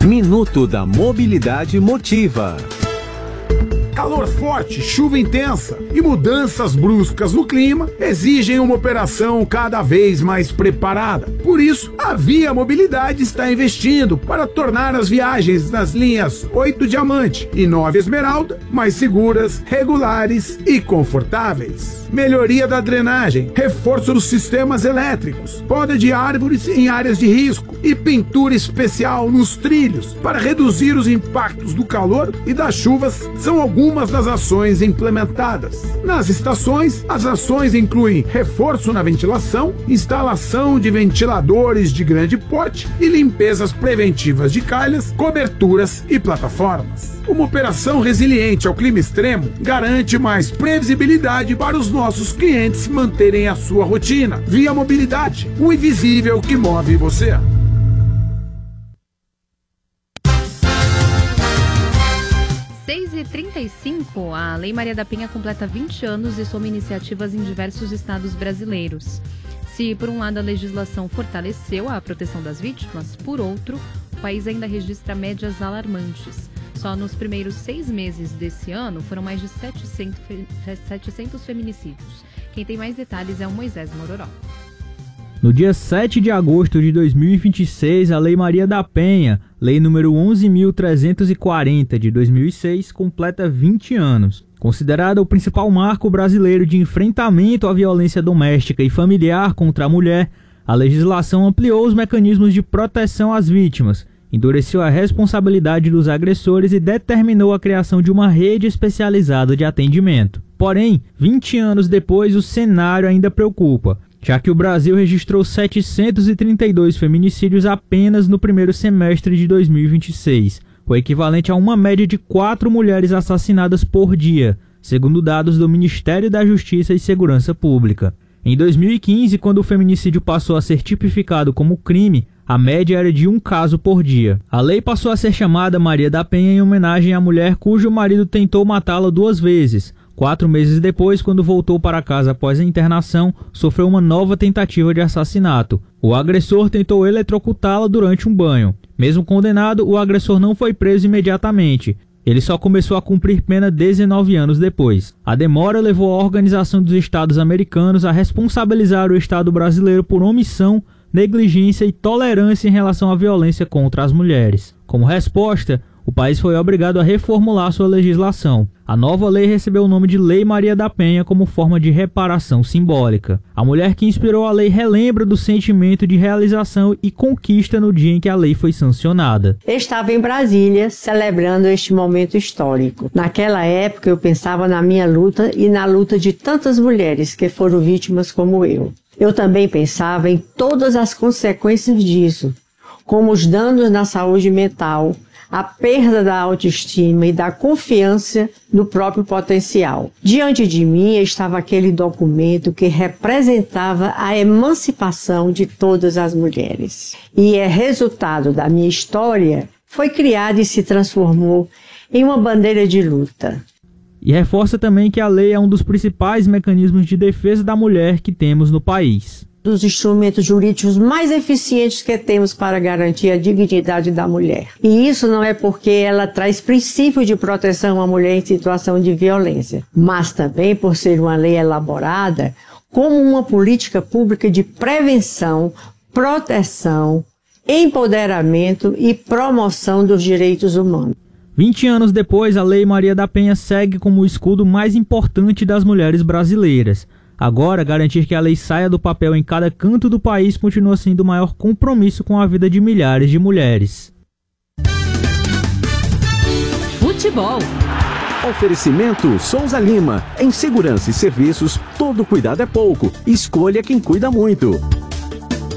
Minuto da Mobilidade Motiva. Calor forte, chuva intensa e mudanças bruscas no clima exigem uma operação cada vez mais preparada. Por isso, a Via Mobilidade está investindo para tornar as viagens nas linhas 8 Diamante e 9 Esmeralda mais seguras, regulares e confortáveis. Melhoria da drenagem, reforço dos sistemas elétricos, poda de árvores em áreas de risco e pintura especial nos trilhos para reduzir os impactos do calor e das chuvas são algumas das ações implementadas. Nas estações, as ações incluem reforço na ventilação, instalação de ventiladores de grande porte e limpezas preventivas de calhas, coberturas e plataformas. Uma operação resiliente ao clima extremo garante mais previsibilidade para os nossos clientes manterem a sua rotina. Via Mobilidade, o invisível que move você. E 35, a Lei Maria da Penha completa 20 anos e soma iniciativas em diversos estados brasileiros. Se, por um lado, a legislação fortaleceu a proteção das vítimas, por outro, o país ainda registra médias alarmantes. Só nos primeiros 6 meses desse ano foram mais de 700 feminicídios. Quem tem mais detalhes é o Moisés Mororó. No dia 7 de agosto de 2026, a Lei Maria da Penha, Lei número 11.340 de 2006, completa 20 anos. Considerada o principal marco brasileiro de enfrentamento à violência doméstica e familiar contra a mulher, a legislação ampliou os mecanismos de proteção às vítimas, endureceu a responsabilidade dos agressores e determinou a criação de uma rede especializada de atendimento. Porém, 20 anos depois, o cenário ainda preocupa, já que o Brasil registrou 732 feminicídios apenas no primeiro semestre de 2026, o equivalente a uma média de 4 mulheres assassinadas por dia, segundo dados do Ministério da Justiça e Segurança Pública. Em 2015, quando o feminicídio passou a ser tipificado como crime, a média era de 1 caso por dia. A lei passou a ser chamada Maria da Penha em homenagem à mulher cujo marido tentou matá-la 2 vezes. 4 meses depois, quando voltou para casa após a internação, sofreu uma nova tentativa de assassinato. O agressor tentou eletrocutá-la durante um banho. Mesmo condenado, o agressor não foi preso imediatamente. Ele só começou a cumprir pena 19 anos depois. A demora levou a Organização dos Estados Americanos a responsabilizar o Estado brasileiro por omissão, negligência e tolerância em relação à violência contra as mulheres. Como resposta, o país foi obrigado a reformular sua legislação. A nova lei recebeu o nome de Lei Maria da Penha como forma de reparação simbólica. A mulher que inspirou a lei relembra do sentimento de realização e conquista no dia em que a lei foi sancionada. Estava em Brasília celebrando este momento histórico. Naquela época eu pensava na minha luta e na luta de tantas mulheres que foram vítimas como eu. Eu também pensava em todas as consequências disso, como os danos na saúde mental, a perda da autoestima e da confiança no próprio potencial. Diante de mim estava aquele documento que representava a emancipação de todas as mulheres. E resultado da minha história, foi criado e se transformou em uma bandeira de luta. E reforça também que a lei é um dos principais mecanismos de defesa da mulher que temos no país. Dos instrumentos jurídicos mais eficientes que temos para garantir a dignidade da mulher. E isso não é porque ela traz princípios de proteção à mulher em situação de violência, mas também por ser uma lei elaborada como uma política pública de prevenção, proteção, empoderamento e promoção dos direitos humanos. 20 anos depois, a Lei Maria da Penha segue como o escudo mais importante das mulheres brasileiras. Agora, garantir que a lei saia do papel em cada canto do país continua sendo o maior compromisso com a vida de milhares de mulheres. Futebol. Oferecimento Souza Lima. Em segurança e serviços, todo cuidado é pouco. Escolha quem cuida muito.